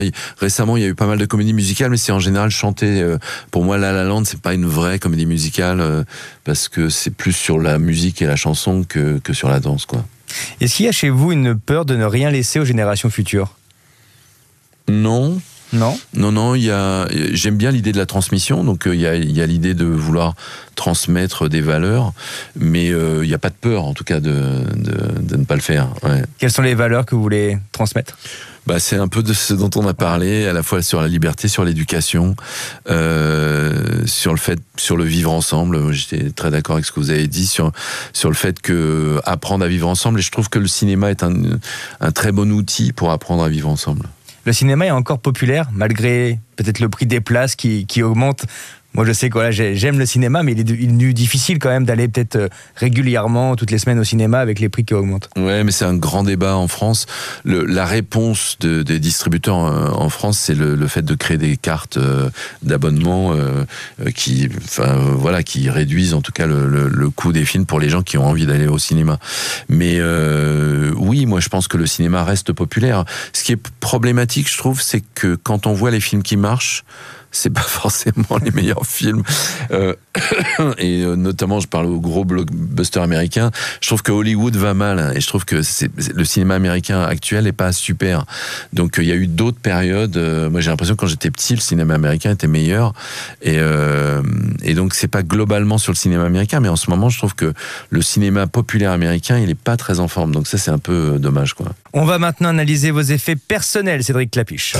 Récemment, il y a eu pas mal de comédies musicales, mais c'est en général chanté. Pour moi, La La Land, c'est pas une vraie comédie musicale parce que c'est plus sur la musique et la chanson que sur la danse, quoi. Est-ce qu'il y a chez vous une peur de ne rien laisser aux générations futures ? Non. Non, j'aime bien l'idée de la transmission, donc il y a l'idée de vouloir transmettre des valeurs, mais il n'y a pas de peur, en tout cas, de ne pas le faire. Ouais. Quelles sont les valeurs que vous voulez transmettre ? C'est un peu de ce dont on a parlé, à la fois sur la liberté, sur l'éducation, sur le vivre ensemble. J'étais très d'accord avec ce que vous avez dit sur le fait que apprendre à vivre ensemble, et je trouve que le cinéma est un très bon outil pour apprendre à vivre ensemble. Le cinéma est encore populaire, malgré peut-être le prix des places qui augmente. Moi, je sais que voilà, j'aime le cinéma, mais il est devenu difficile quand même d'aller peut-être régulièrement, toutes les semaines au cinéma avec les prix qui augmentent. Ouais, mais c'est un grand débat en France. La réponse des distributeurs en France, c'est le fait de créer des cartes d'abonnement qui réduisent en tout cas le coût des films pour les gens qui ont envie d'aller au cinéma. Mais oui, moi je pense que le cinéma reste populaire. Ce qui est problématique, je trouve, c'est que quand on voit les films qui marchent, c'est pas forcément les meilleurs films. Et notamment, je parle aux gros blockbusters américains. Je trouve que Hollywood va mal. Et je trouve que le cinéma américain actuel est pas super. Donc, il y a eu d'autres périodes. Moi, j'ai l'impression que quand j'étais petit, le cinéma américain était meilleur. Et donc, c'est pas globalement sur le cinéma américain. Mais en ce moment, je trouve que le cinéma populaire américain, il est pas très en forme. Donc ça, c'est un peu dommage, quoi. On va maintenant analyser vos effets personnels, Cédric Clapiche.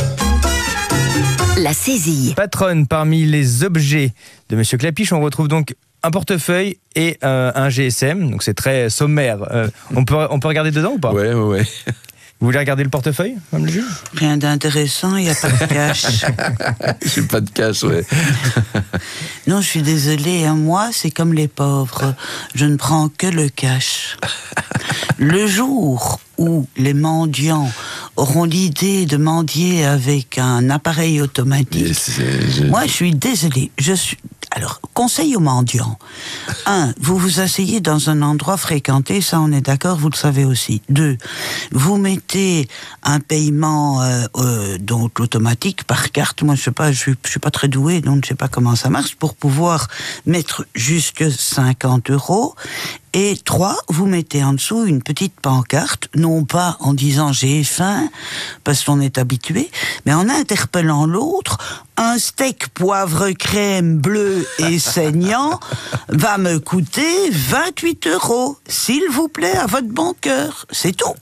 La saisie. Patronne, parmi les objets de Monsieur Clapiche, on retrouve donc un portefeuille et un GSM. Donc c'est très sommaire. On peut regarder dedans ou pas ? Ouais. Vous voulez regarder le portefeuille, Mme le juge ? Rien d'intéressant, il n'y a pas de cash. J'ai pas de cash, ouais. Non, je suis désolée, moi, c'est comme les pauvres. Je ne prends que le cash. Le jour où les mendiants auront l'idée de mendier avec un appareil automatique, moi, je suis désolée. Alors, conseil aux mendiants. 1, vous vous asseyez dans un endroit fréquenté, ça on est d'accord, vous le savez aussi. 2, vous mettez un paiement donc automatique par carte. Moi, je sais pas, je suis pas très doué, donc je sais pas comment ça marche, pour pouvoir mettre jusque 50 €. Et 3, vous mettez en dessous une petite pancarte, non pas en disant j'ai faim, parce qu'on est habitué, mais en interpellant l'autre, un steak poivre crème bleu et saignant va me coûter 28 €. S'il vous plaît, à votre bon cœur. C'est tout.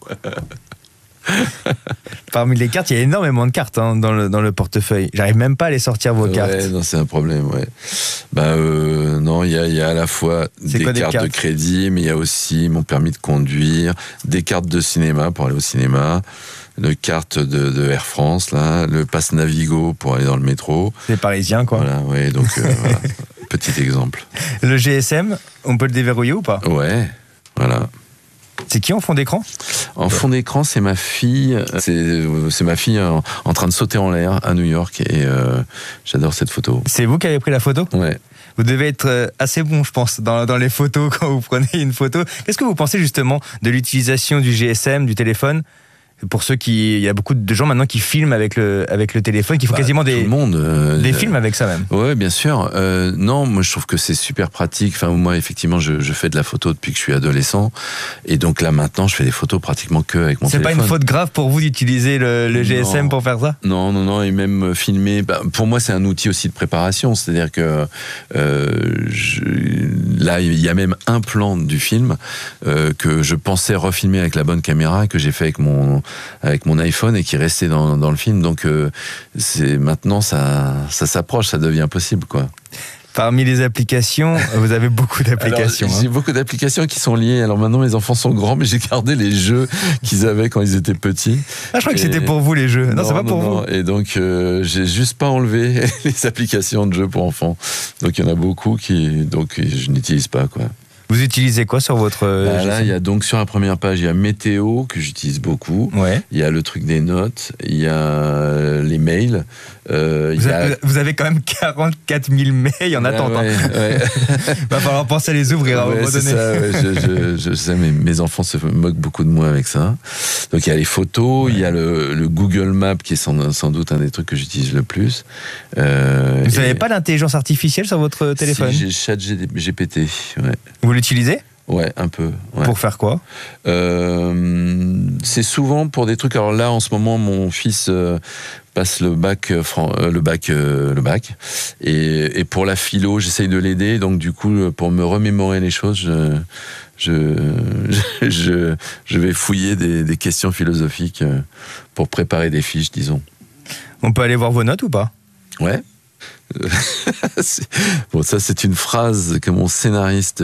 Parmi les cartes, il y a énormément de cartes dans le portefeuille. J'arrive même pas à les sortir vos cartes. Ouais, non, c'est un problème, ouais. Non, il y a à la fois des cartes de crédit, mais il y a aussi mon permis de conduire, des cartes de cinéma pour aller au cinéma, une carte de Air France, là, le pass Navigo pour aller dans le métro. C'est parisien, quoi. Voilà, ouais, donc voilà. Petit exemple. Le GSM, on peut le déverrouiller ou pas ? Ouais, voilà. C'est qui en fond d'écran ? En fond d'écran, c'est ma fille. C'est ma fille en train de sauter en l'air à New York et j'adore cette photo. C'est vous qui avez pris la photo ? Ouais. Vous devez être assez bon, je pense, dans les photos quand vous prenez une photo. Qu'est-ce que vous pensez justement de l'utilisation du GSM, du téléphone ? Pour il y a beaucoup de gens maintenant qui filment avec le téléphone, qui font quasiment des films avec ça même. Ouais, bien sûr. Non, moi je trouve que c'est super pratique. Enfin, moi effectivement, je fais de la photo depuis que je suis adolescent, et donc là maintenant, je fais des photos pratiquement que avec mon téléphone. C'est pas une faute grave pour vous d'utiliser le GSM pour faire ça ? Non, et même filmer. Pour moi, c'est un outil aussi de préparation. C'est-à-dire que là, il y a même un plan du film que je pensais refilmer avec la bonne caméra, que j'ai fait avec mon iPhone et qui restait dans le film. Donc maintenant ça s'approche, ça devient possible, quoi. Parmi les applications, vous avez beaucoup d'applications. Alors, j'ai beaucoup d'applications qui sont liées. Alors maintenant, mes enfants sont grands, mais j'ai gardé les jeux qu'ils avaient quand ils étaient petits. Je crois que c'était pour vous, les jeux. Non, c'est pas pour vous. Et donc, j'ai juste pas enlevé les applications de jeux pour enfants. Donc, il y en a beaucoup donc je n'utilise pas, quoi. Vous utilisez quoi sur votre Là, il y a donc sur la première page, il y a météo que j'utilise beaucoup. Ouais. Il y a le truc des notes. Il y a les mails. Vous avez quand même 44 000 mails en attente. Ouais. Va falloir penser à les ouvrir à un moment donné. Ça, je sais, mes enfants se moquent beaucoup de moi avec ça. Donc il y a les photos, il y a le Google Maps qui est sans doute un des trucs que j'utilise le plus. Vous n'avez pas d'intelligence artificielle sur votre téléphone? Si, j'ai ChatGPT. Ouais. Vous l'utilisez? Ouais, un peu. Ouais. Pour faire quoi? C'est souvent pour des trucs. Alors là, en ce moment, mon fils passe le bac, et pour la philo, j'essaye de l'aider. Donc du coup, pour me remémorer les choses, je vais fouiller des questions philosophiques pour préparer des fiches, disons. On peut aller voir vos notes ou pas? Ouais. Bon, ça c'est une phrase que mon scénariste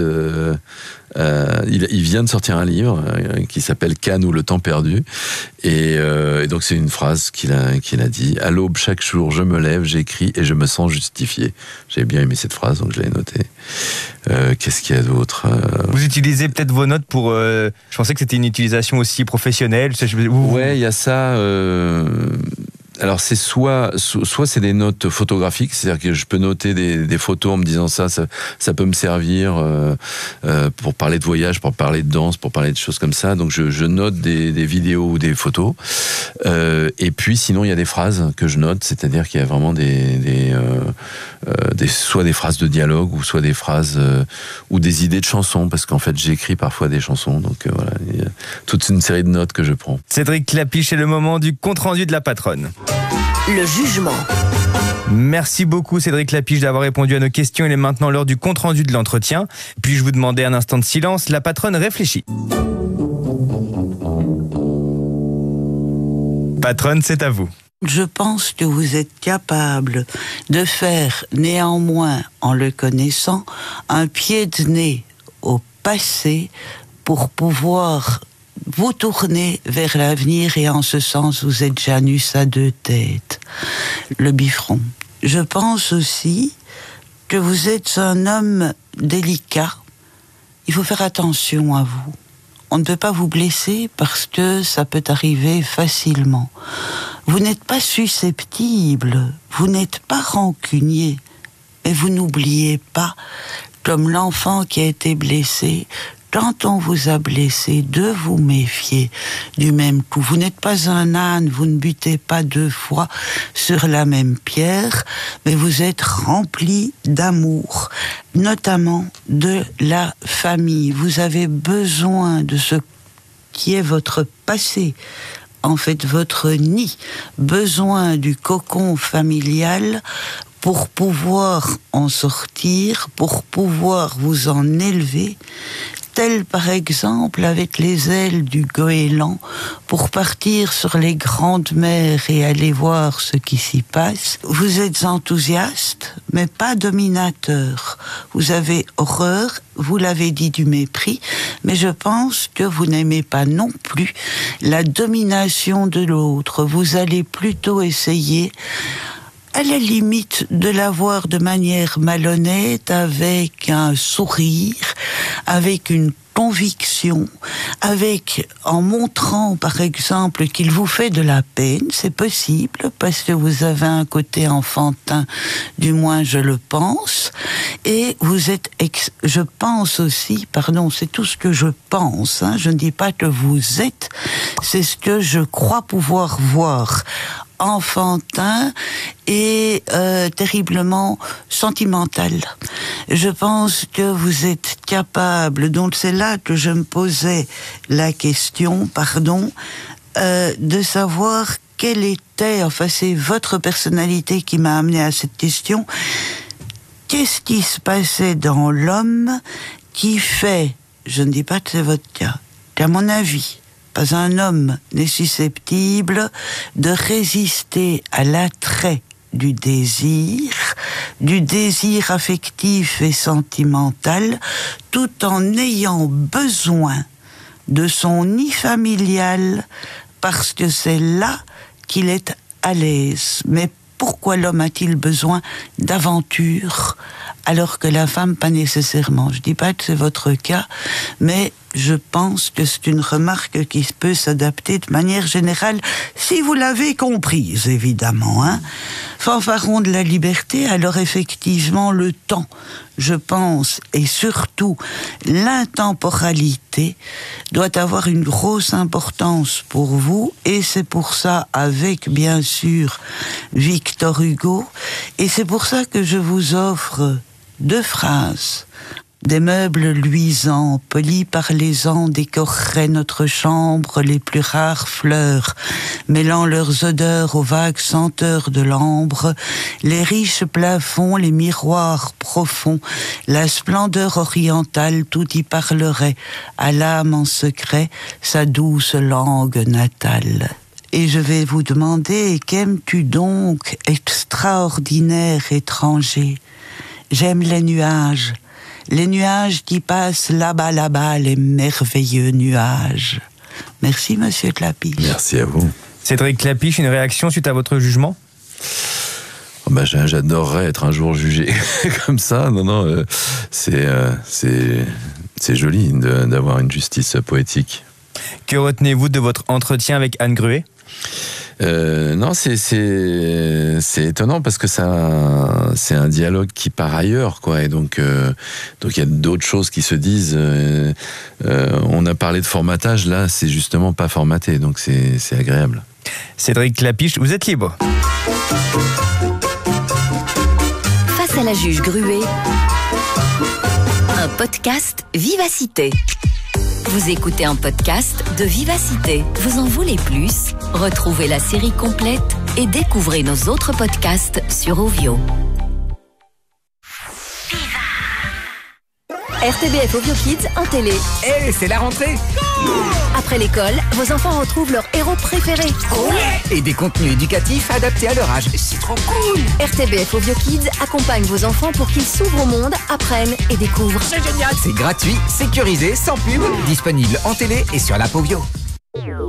il vient de sortir un livre qui s'appelle Cannes ou le temps perdu, et donc c'est une phrase qu'il a dit: à l'aube chaque jour je me lève, j'écris et je me sens justifié. J'ai bien aimé cette phrase, donc je l'ai notée. Qu'est-ce qu'il y a d'autre? Vous utilisez peut-être vos notes pour je pensais que c'était une utilisation aussi professionnelle. Ouais, il y a ça. Alors c'est soit c'est des notes photographiques, c'est-à-dire que je peux noter des photos en me disant ça peut me servir pour parler de voyage, pour parler de danse, pour parler de choses comme ça. Donc je note des vidéos ou des photos. Et puis sinon il y a des phrases que je note, c'est-à-dire qu'il y a vraiment soit des phrases de dialogue ou soit des phrases ou des idées de chansons, parce qu'en fait j'écris parfois des chansons. Donc voilà, il y a toute une série de notes que je prends. Cédric Clapiche, c'est le moment du compte-rendu de la patronne. Le jugement. Merci beaucoup Cédric Clapiche d'avoir répondu à nos questions. Il est maintenant l'heure du compte-rendu de l'entretien. Puis-je vous demander un instant de silence? La patronne réfléchit. Patronne, c'est à vous. Je pense que vous êtes capable de faire néanmoins, en le connaissant, un pied de nez au passé pour pouvoir vous tournez vers l'avenir, et en ce sens, vous êtes Janus à deux têtes. Le bifrons. Je pense aussi que vous êtes un homme délicat. Il faut faire attention à vous. On ne peut pas vous blesser parce que ça peut arriver facilement. Vous n'êtes pas susceptible, vous n'êtes pas rancunier, mais vous n'oubliez pas, comme l'enfant qui a été blessé, quand on vous a blessé, de vous méfier du même coup. Vous n'êtes pas un âne, vous ne butez pas deux fois sur la même pierre, mais vous êtes rempli d'amour, notamment de la famille. Vous avez besoin de ce qui est votre passé, en fait votre nid, besoin du cocon familial pour pouvoir en sortir, pour pouvoir vous en élever, tel par exemple avec les ailes du goéland pour partir sur les grandes mers et aller voir ce qui s'y passe. Vous êtes enthousiaste, mais pas dominateur. Vous avez horreur, vous l'avez dit, du mépris, mais je pense que vous n'aimez pas non plus la domination de l'autre. Vous allez plutôt essayer, à la limite, de l'avoir de manière malhonnête, avec un sourire, avec une conviction, en montrant par exemple qu'il vous fait de la peine. C'est possible parce que vous avez un côté enfantin, du moins je le pense, et vous êtes, je pense aussi, c'est tout ce que je pense, je ne dis pas que vous êtes, c'est ce que je crois pouvoir voir, enfantin et terriblement sentimental. Je pense que vous êtes capable, donc c'est là que je me posais la question, de savoir quelle était, c'est votre personnalité qui m'a amené à cette question. Qu'est-ce qui se passait dans l'homme qui fait, je ne dis pas que c'est votre cas, qu'à mon avis, pas un homme n'est susceptible de résister à l'attrait du désir affectif et sentimental, tout en ayant besoin de son nid familial, parce que c'est là qu'il est à l'aise, mais pourquoi l'homme a-t-il besoin d'aventure alors que la femme pas nécessairement? Je dis pas que c'est votre cas, mais je pense que c'est une remarque qui peut s'adapter de manière générale, si vous l'avez comprise, évidemment. Fanfaron de la liberté, alors effectivement, le temps, je pense, et surtout l'intemporalité, doit avoir une grosse importance pour vous, et c'est pour ça, avec, bien sûr, Victor Hugo, et c'est pour ça que je vous offre 2 phrases. Des meubles luisants, polis par les ans, décoreraient notre chambre les plus rares fleurs, mêlant leurs odeurs aux vagues senteurs de l'ambre, les riches plafonds, les miroirs profonds, la splendeur orientale, tout y parlerait, à l'âme en secret, sa douce langue natale. Et je vais vous demander, qu'aimes-tu donc, extraordinaire étranger? J'aime les nuages qui passent là-bas, les merveilleux nuages. Merci, monsieur Clapiche. Merci à vous. Cédric Clapiche, une réaction suite à votre jugement? J'adorerais être un jour jugé comme ça. Non, c'est joli d'avoir une justice poétique. Que retenez-vous de votre entretien avec Anne Gruet? Non, c'est étonnant parce que c'est un dialogue qui part ailleurs, quoi. Et donc il y a d'autres choses qui se disent. On a parlé de formatage, là, c'est justement pas formaté, donc c'est agréable. Cédric Clapiche, vous êtes libre. Face à la juge Gruet, un podcast Vivacité. Vous écoutez un podcast de Vivacité. Vous en voulez plus? Retrouvez la série complète et découvrez nos autres podcasts sur Ovio. RTBF Ovio Kids en télé. Hey, c'est la rentrée! Après l'école, vos enfants retrouvent leur héros préféré. Et des contenus éducatifs adaptés à leur âge. C'est trop cool! RTBF Ovio Kids accompagne vos enfants pour qu'ils s'ouvrent au monde, apprennent et découvrent. C'est génial! C'est gratuit, sécurisé, sans pub, disponible en télé et sur l'app Ovio.